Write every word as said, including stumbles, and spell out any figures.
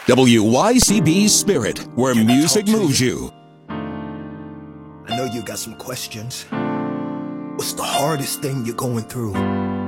W Y C B Spirit, where Can I music talk to moves you? you. I know you got some questions. What's the hardest thing you're going through?